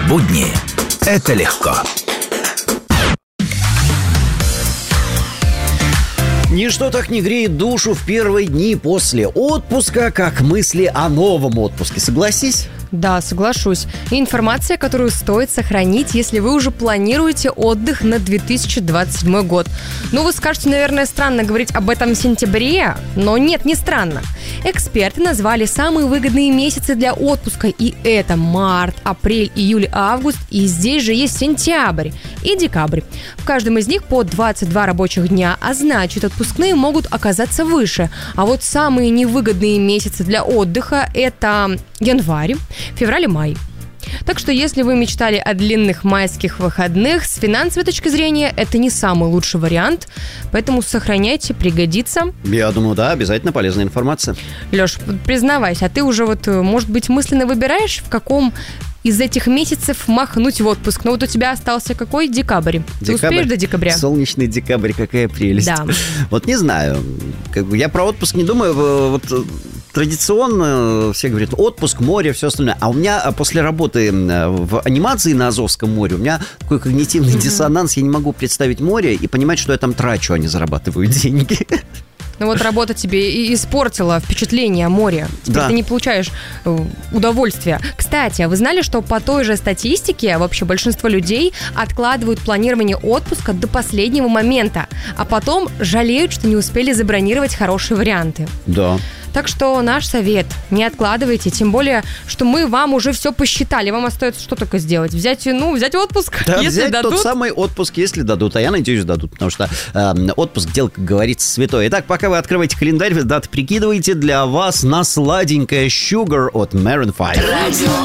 Будни – это легко. Ничто так не греет душу в первые дни после отпуска, как мысли о новом отпуске. Согласись? Да, соглашусь. И информация, которую стоит сохранить, если вы уже планируете отдых на 2027 год. Ну, вы скажете, наверное, странно говорить об этом в сентябре, но нет, не странно. Эксперты назвали самые выгодные месяцы для отпуска, и это март, апрель, июль, август, и здесь же есть сентябрь и декабрь. В каждом из них по 22 рабочих дня, а значит, отпускные могут оказаться выше. А вот самые невыгодные месяцы для отдыха – это январь, февраль и май. Так что если вы мечтали о длинных майских выходных, с финансовой точки зрения это не самый лучший вариант, поэтому сохраняйте, пригодится. Я думаю, да, обязательно полезная информация. Леш, признавайся, а ты уже может быть, мысленно выбираешь, в каком из этих месяцев махнуть в отпуск? Ну вот у тебя остался какой? Декабрь. Ты успеешь до декабря? Солнечный декабрь, какая прелесть. Да. Вот не знаю, я про отпуск не думаю, вот традиционно все говорят, отпуск, море, все остальное. А у меня после работы в анимации на Азовском море, у меня такой когнитивный диссонанс, я не могу представить море и понимать, что я там трачу, а не зарабатываю деньги. Ну вот работа тебе и испортила впечатление о море. Теперь ты не получаешь удовольствия. Кстати, а вы знали, что по той же статистике вообще большинство людей откладывают планирование отпуска до последнего момента, а потом жалеют, что не успели забронировать хорошие варианты? Да. Так что наш совет – не откладывайте, тем более, что мы вам уже все посчитали. Вам остается что только сделать? Взять отпуск, да, если взять дадут. Тот самый отпуск, если дадут. А я надеюсь, дадут, потому что отпуск – дело, как говорится, святое. Итак, пока вы открываете календарь, вы даты прикидываете, для вас на сладенькое Sugar от Maroon 5.